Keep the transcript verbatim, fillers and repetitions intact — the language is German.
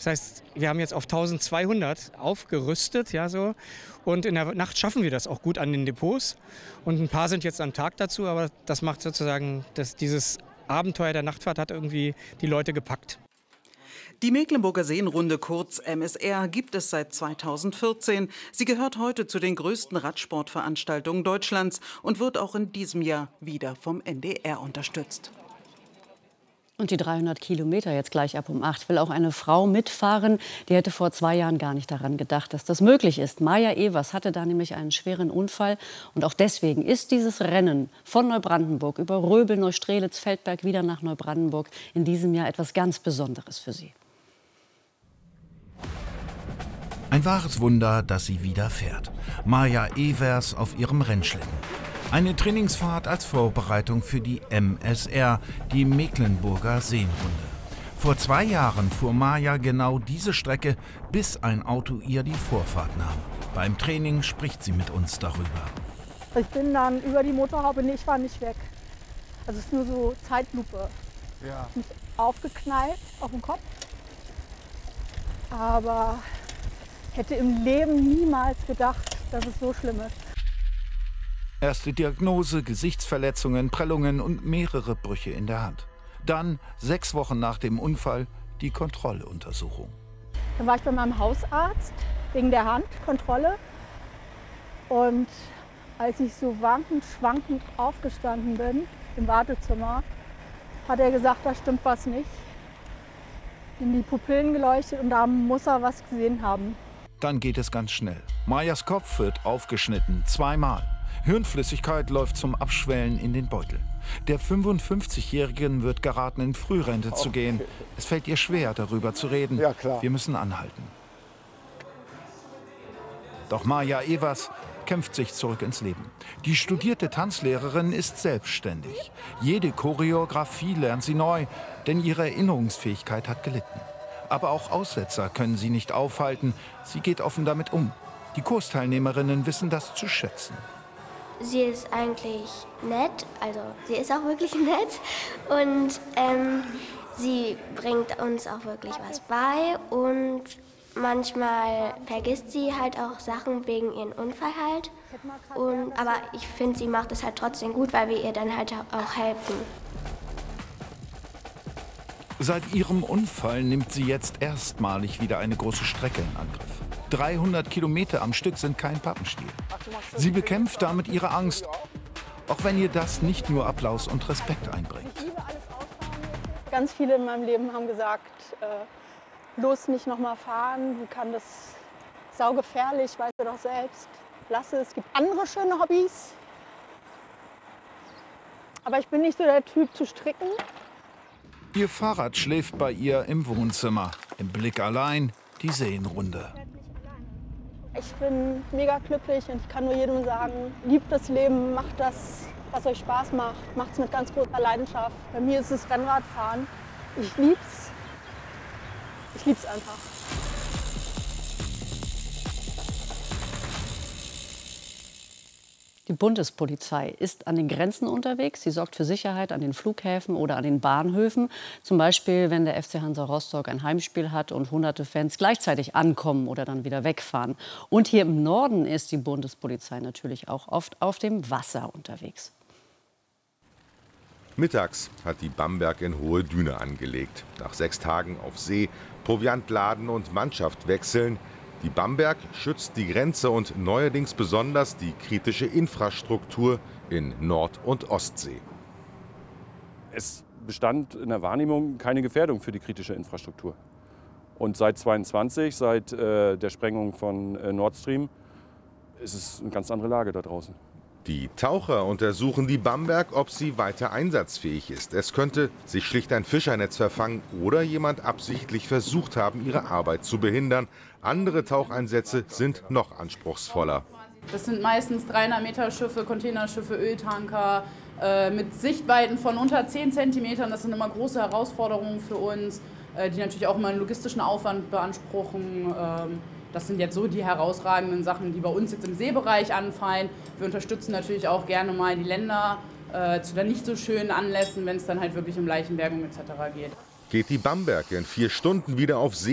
Das heißt, wir haben jetzt auf eintausendzweihundert aufgerüstet, ja so. Und in der Nacht schaffen wir das auch gut an den Depots. Und ein paar sind jetzt am Tag dazu, aber das macht sozusagen, dass dieses Abenteuer der Nachtfahrt hat irgendwie die Leute gepackt. Die Mecklenburger Seenrunde, kurz M S R, gibt es seit zweitausendvierzehn. Sie gehört heute zu den größten Radsportveranstaltungen Deutschlands und wird auch in diesem Jahr wieder vom N D R unterstützt. Und die dreihundert Kilometer jetzt gleich ab um acht will auch eine Frau mitfahren. Die hätte vor zwei Jahren gar nicht daran gedacht, dass das möglich ist. Maja Evers hatte da nämlich einen schweren Unfall. Und auch deswegen ist dieses Rennen von Neubrandenburg über Röbel, Neustrelitz, Feldberg wieder nach Neubrandenburg in diesem Jahr etwas ganz Besonderes für sie. Ein wahres Wunder, dass sie wieder fährt. Maja Evers auf ihrem Rennschlitten. Eine Trainingsfahrt als Vorbereitung für die M S R, die Mecklenburger Seenrunde. Vor zwei Jahren fuhr Maja genau diese Strecke, bis ein Auto ihr die Vorfahrt nahm. Beim Training spricht sie mit uns darüber. Ich bin dann über die Motorhaube, nee, ich war nicht weg. Also es ist nur so Zeitlupe. Ja. Mich aufgeknallt auf den Kopf. Aber hätte im Leben niemals gedacht, dass es so schlimm ist. Erste Diagnose, Gesichtsverletzungen, Prellungen und mehrere Brüche in der Hand. Dann, sechs Wochen nach dem Unfall, die Kontrolluntersuchung. Dann war ich bei meinem Hausarzt wegen der Handkontrolle. Und als ich so wankend, schwankend aufgestanden bin im Wartezimmer, hat er gesagt, da stimmt was nicht. In die Pupillen geleuchtet und da muss er was gesehen haben. Dann geht es ganz schnell. Majas Kopf wird aufgeschnitten, zweimal. Hirnflüssigkeit läuft zum Abschwellen in den Beutel. Der fünfundfünfzigjährigen wird geraten, in Frührente zu gehen. Es fällt ihr schwer, darüber zu reden. Ja, klar. Wir müssen anhalten. Doch Maja Evers kämpft sich zurück ins Leben. Die studierte Tanzlehrerin ist selbstständig. Jede Choreografie lernt sie neu, denn ihre Erinnerungsfähigkeit hat gelitten. Aber auch Aussetzer können sie nicht aufhalten. Sie geht offen damit um. Die Kursteilnehmerinnen wissen das zu schätzen. Sie ist eigentlich nett, also sie ist auch wirklich nett und ähm, sie bringt uns auch wirklich was bei und manchmal vergisst sie halt auch Sachen wegen ihrem Unfall halt. Und, aber ich finde, sie macht es halt trotzdem gut, weil wir ihr dann halt auch helfen. Seit ihrem Unfall nimmt sie jetzt erstmalig wieder eine große Strecke in Angriff. dreihundert Kilometer am Stück sind kein Pappenstiel. Sie bekämpft damit ihre Angst, auch wenn ihr das nicht nur Applaus und Respekt einbringt. Ganz viele in meinem Leben haben gesagt, äh, bloß nicht noch mal fahren, du kannst das saugefährlich, weißt du doch selbst. Lass es, es gibt andere schöne Hobbys. Aber ich bin nicht so der Typ zu stricken. Ihr Fahrrad schläft bei ihr im Wohnzimmer. Im Blick allein die Seenrunde. Ich bin mega glücklich und ich kann nur jedem sagen, liebt das Leben, macht das, was euch Spaß macht. Macht es mit ganz großer Leidenschaft. Bei mir ist es Rennradfahren. Ich lieb's. Ich lieb's einfach. Die Bundespolizei ist an den Grenzen unterwegs. Sie sorgt für Sicherheit an den Flughäfen oder an den Bahnhöfen. Zum Beispiel, wenn der F C Hansa Rostock ein Heimspiel hat und hunderte Fans gleichzeitig ankommen oder dann wieder wegfahren. Und hier im Norden ist die Bundespolizei natürlich auch oft auf dem Wasser unterwegs. Mittags hat die Bamberg in Hohe Düne angelegt. Nach sechs Tagen auf See, Proviant laden und Mannschaft wechseln. Die Bamberg schützt die Grenze und neuerdings besonders die kritische Infrastruktur in Nord- und Ostsee. Es bestand in der Wahrnehmung keine Gefährdung für die kritische Infrastruktur. Und seit zweitausendzweiundzwanzig, seit äh, der Sprengung von äh, Nord Stream, ist es eine ganz andere Lage da draußen. Die Taucher untersuchen die Bamberg, ob sie weiter einsatzfähig ist. Es könnte sich schlicht ein Fischernetz verfangen oder jemand absichtlich versucht haben, ihre Arbeit zu behindern. Andere Taucheinsätze sind noch anspruchsvoller. Das sind meistens dreihundert Meter Schiffe, Containerschiffe, Öltanker äh, mit Sichtweiten von unter zehn Zentimetern. Das sind immer große Herausforderungen für uns, äh, die natürlich auch immer einen logistischen Aufwand beanspruchen. Ähm, Das sind jetzt so die herausragenden Sachen, die bei uns jetzt im Seebereich anfallen. Wir unterstützen natürlich auch gerne mal die Länder äh, zu dann nicht so schönen Anlässen, wenn es dann halt wirklich um Leichenbergung et cetera geht. Geht die Bamberg in vier Stunden wieder auf See?